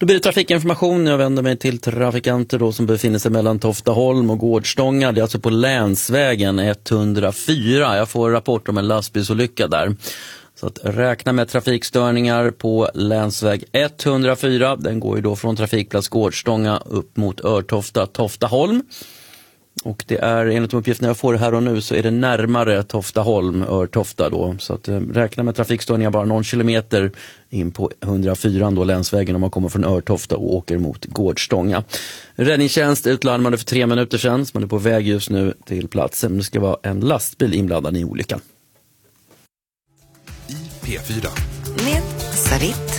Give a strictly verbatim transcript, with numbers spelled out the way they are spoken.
Då blir det trafikinformation. Jag vänder mig till trafikanter då som befinner sig mellan Toftaholm och Gårdstånga. Det är alltså på länsvägen etthundrafyra. Jag får rapport om en lastbilsolycka där. Så att räkna med trafikstörningar på länsväg etthundrafyra. Den går ju då från trafikplats Gårdstånga upp mot Örtofta, Toftaholm. Och det är, enligt de uppgifterna jag får här och nu, så är det närmare Toftaholm, Örtofta då. Så att räkna med trafikstörningar bara någon kilometer in på etthundrafyra då, länsvägen, om man kommer från Örtofta och åker mot Gårdstånga. Räddningstjänst utlarmade för tre minuter sedan. Man är på väg just nu till platsen. Det ska vara en lastbil inblandad i olyckan. I P fyra. Med Sarit